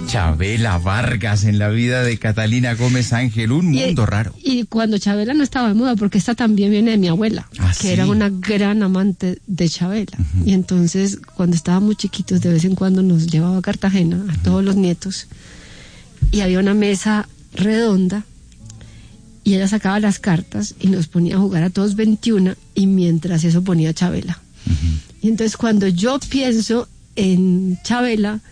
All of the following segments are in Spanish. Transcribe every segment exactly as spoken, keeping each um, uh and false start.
Chabela Vargas en la vida de Catalina Gómez Ángel, un mundo y, raro. Y cuando Chabela no estaba de moda, porque esta también viene de mi abuela, ¿Ah, que sí? era una gran amante de Chabela. Uh-huh. Y entonces, cuando estábamos chiquitos, de vez en cuando nos llevaba a Cartagena, a uh-huh. todos los nietos, y había una mesa redonda, y ella sacaba las cartas y nos ponía a jugar a todos veintiuno, y mientras eso ponía Chabela. Uh-huh. Y entonces cuando yo pienso en Chabela,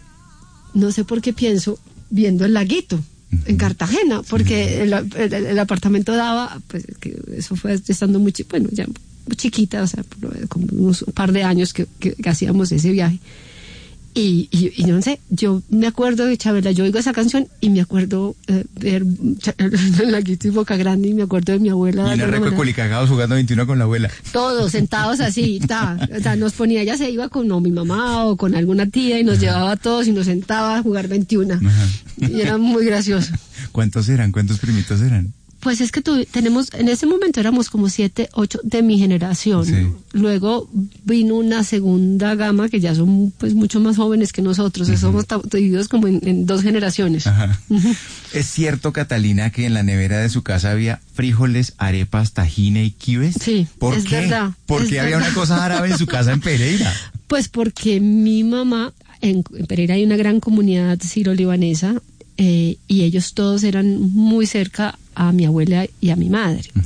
no sé por qué pienso viendo el laguito uh-huh. en Cartagena, porque uh-huh. el, el, el apartamento daba, pues que eso fue estando muy, bueno, ya muy chiquita, o sea, como unos par de años que, que, que hacíamos ese viaje. Y, y, y yo no sé, yo me acuerdo de Chabela, yo oigo esa canción y me acuerdo eh, ver el laguito y Boca Grande, y me acuerdo de mi abuela. Y una reco de culicagados jugando veintiuno con la abuela. Todos sentados así, ta, o sea, nos ponía, ella se iba con no, mi mamá o con alguna tía y nos Ajá. llevaba a todos y nos sentaba a jugar veintiuno. Ajá. Y era muy gracioso. ¿Cuántos eran? ¿Cuántos primitos eran? Pues es que tu, tenemos, en ese momento éramos como siete, ocho de mi generación. Sí. Luego vino una segunda gama que ya son pues mucho más jóvenes que nosotros. Uh-huh. Somos divididos como en, en dos generaciones. Ajá. Uh-huh. ¿Es cierto, Catalina, que en la nevera de su casa había frijoles, arepas, tajine y quibes? Sí, ¿Por es qué? verdad. ¿Por qué había verdad. Una cosa árabe en su casa en Pereira? Pues porque mi mamá, en, en Pereira hay una gran comunidad siro-libanesa, eh, y ellos todos eran muy cerca a mi abuela y a mi madre. Uh-huh.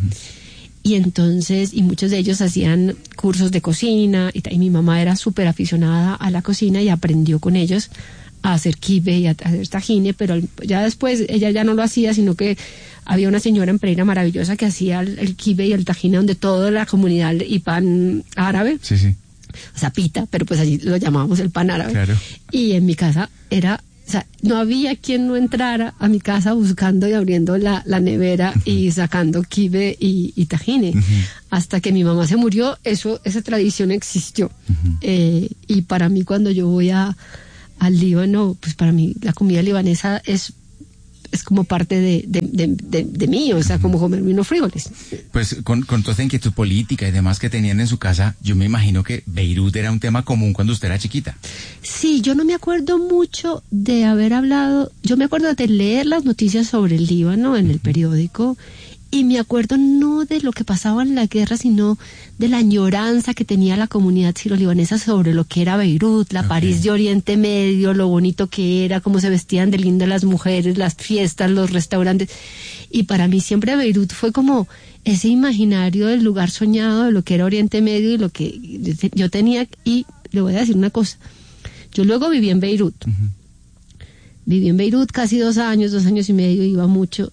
Y entonces, y muchos de ellos hacían cursos de cocina, y, y mi mamá era súper aficionada a la cocina y aprendió con ellos a hacer kibe y a, a hacer tajine, pero ya después ella ya no lo hacía, sino que había una señora en Pereira maravillosa que hacía el, el kibe y el tajine, donde toda la comunidad, y pan árabe, sí, sí. o sea, pita, pero pues allí lo llamábamos el pan árabe. Claro. Y en mi casa era... O sea, no había quien no entrara a mi casa buscando y abriendo la, la nevera uh-huh. y sacando kibe y, y tajine. Uh-huh. Hasta que mi mamá se murió, eso, esa tradición existió. Uh-huh. Eh, y para mí, cuando yo voy a, al Líbano, pues para mí la comida libanesa es, es como parte de, de, de, de, de mí, o sea, uh-huh. como comerme unos frijoles. Pues con, con toda esa inquietud política y demás que tenían en su casa, yo me imagino que Beirut era un tema común cuando usted era chiquita. Sí, yo no me acuerdo mucho de haber hablado, yo me acuerdo de leer las noticias sobre el Líbano en el periódico, y me acuerdo no de lo que pasaba en la guerra, sino de la añoranza que tenía la comunidad siro-libanesa sobre lo que era Beirut, la okay. París de Oriente Medio, lo bonito que era, cómo se vestían de lindas las mujeres, las fiestas, los restaurantes. Y para mí siempre Beirut fue como ese imaginario del lugar soñado de lo que era Oriente Medio y lo que yo tenía. Y le voy a decir una cosa, yo luego viví en Beirut. Uh-huh. Viví en Beirut casi dos años, dos años y medio, iba mucho.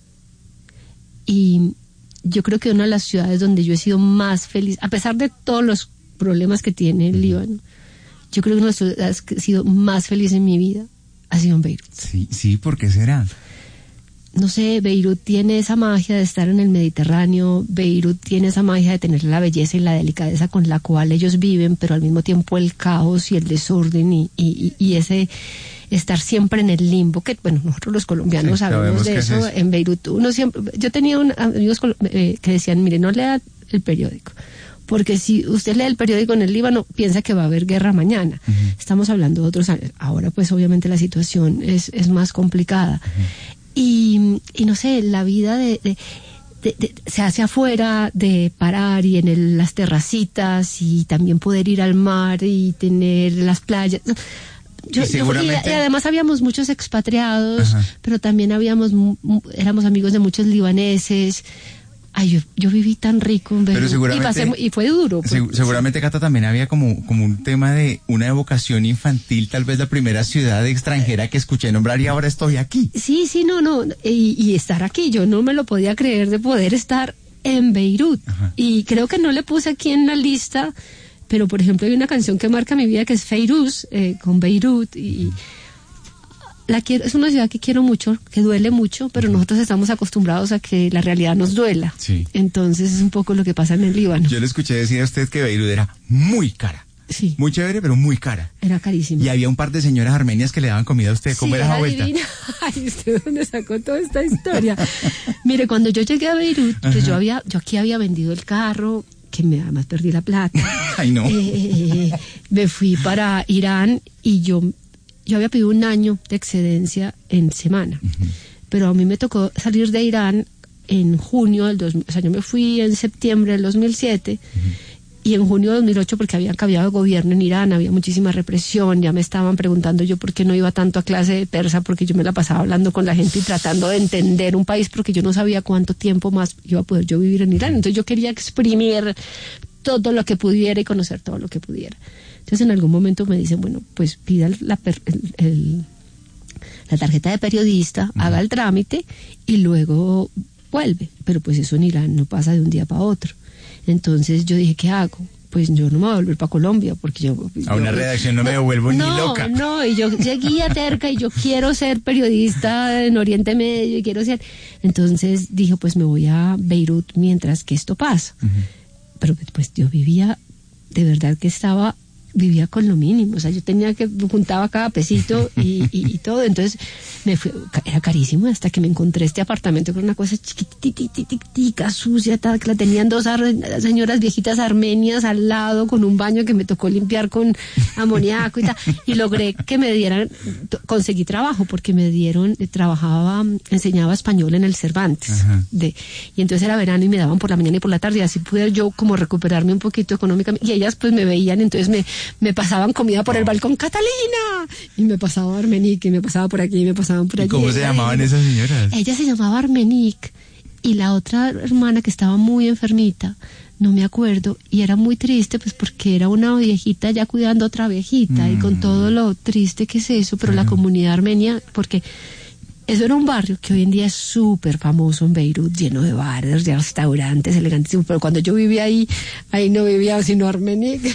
Y yo creo que una de las ciudades donde yo he sido más feliz, a pesar de todos los problemas que tiene el Líbano, yo creo que una de las ciudades que he sido más feliz en mi vida ha sido en Beirut. Sí, sí, ¿por qué será? No sé, Beirut tiene esa magia de estar en el Mediterráneo, Beirut tiene esa magia de tener la belleza y la delicadeza con la cual ellos viven, pero al mismo tiempo el caos y el desorden y, y, y ese... estar siempre en el limbo, que bueno, nosotros los colombianos sí, sabemos de eso, es eso en Beirut. Uno siempre, yo tenía un, amigos eh, que decían, mire, no lea el periódico, porque si usted lee el periódico en el Líbano, piensa que va a haber guerra mañana. Uh-huh. Estamos hablando de otros años. Ahora pues obviamente la situación es, es más complicada. Uh-huh. Y, y no sé, la vida de... de De, de, se hace afuera, de parar y en el, las terracitas, y también poder ir al mar y tener las playas. Yo, y, seguramente... yo, y además habíamos muchos expatriados, ajá. pero también habíamos, éramos amigos de muchos libaneses. Ay, yo, yo viví tan rico en Beirut, y, pasé, y fue duro. Pues, seg- seguramente, Cata, también había como, como un tema de una evocación infantil, tal vez la primera ciudad extranjera que escuché nombrar y ahora estoy aquí. Sí, sí, no, no, y, y estar aquí, yo no me lo podía creer de poder estar en Beirut. Ajá. Y creo que no le puse aquí en la lista, pero por ejemplo hay una canción que marca mi vida que es Feiruz, eh, con Beirut, y... La quiero, es una ciudad que quiero mucho, que duele mucho, pero uh-huh. nosotros estamos acostumbrados a que la realidad nos duela. Sí. Entonces es un poco lo que pasa en el Líbano. Yo le escuché decir a usted que Beirut era muy cara. Sí. Muy chévere, pero muy cara. Era carísimo. Y había un par de señoras armenias que le daban comida a usted. ¿Cómo sí, era esa vuelta? Divina. Ay, ¿usted dónde sacó toda esta historia? Mire, cuando yo llegué a Beirut, uh-huh. pues yo había, yo aquí había vendido el carro, que me además perdí la plata. Ay, no. Eh, me fui para Irán y yo yo había pedido un año de excedencia en semana, uh-huh. pero a mí me tocó salir de Irán en junio del dos mil, o sea, yo me fui en septiembre del dos mil siete, uh-huh. y en junio de dos mil ocho, porque había cambiado de gobierno en Irán, había muchísima represión, ya me estaban preguntando yo por qué no iba tanto a clase de persa, porque yo me la pasaba hablando con la gente y tratando de entender un país, porque yo no sabía cuánto tiempo más iba a poder yo vivir en Irán. Entonces yo quería exprimir todo lo que pudiera y conocer todo lo que pudiera. Entonces en algún momento me dicen, bueno, pues pida la, per, el, el, la tarjeta de periodista, uh-huh. haga el trámite y luego vuelve. Pero pues eso en Irán no pasa de un día para otro. Entonces yo dije, ¿qué hago? Pues yo no me voy a volver para Colombia, porque yo... A una yo, redacción no me devuelvo no, ni loca. No, y yo seguía terca y yo quiero ser periodista en Oriente Medio y quiero ser... Entonces dije, pues me voy a Beirut mientras que esto pasa. Uh-huh. Pero pues yo vivía, de verdad que estaba... vivía con lo mínimo, o sea, yo tenía que, juntaba cada pesito y, y, y todo, entonces me fui, era carísimo hasta que me encontré este apartamento con una cosa chiquitita, sucia, tal, que la tenían dos ar- señoras viejitas armenias al lado, con un baño que me tocó limpiar con amoníaco y tal, y logré que me dieran, t- conseguí trabajo, porque me dieron, eh, trabajaba, enseñaba español en el Cervantes, de, y entonces era verano y me daban por la mañana y por la tarde, y así pude yo como recuperarme un poquito económicamente, y ellas pues me veían, entonces me me pasaban comida por el balcón, Catalina, y me pasaba Armenique, y me pasaba por aquí, y me pasaban por allí. ¿Y cómo se llamaban esas señoras? Ella se llamaba Armenique, y la otra hermana que estaba muy enfermita, no me acuerdo, y era muy triste, pues porque era una viejita ya cuidando a otra viejita, mm. y con todo lo triste que es eso, pero sí. La comunidad armenia, porque... eso era un barrio que hoy en día es súper famoso en Beirut, lleno de bares, de restaurantes elegantísimos, pero cuando yo vivía ahí, ahí no vivía sino Armenique,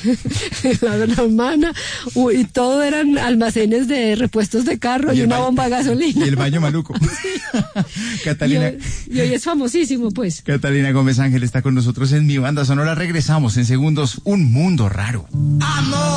la hermana, y todo eran almacenes de repuestos de carro y, y una ba- bomba de gasolina. Y el baño maluco. Sí. Catalina. Y, y hoy es famosísimo, pues. Catalina Gómez Ángel está con nosotros en Mi Banda Sonora. Regresamos en segundos. Un mundo raro. Amor.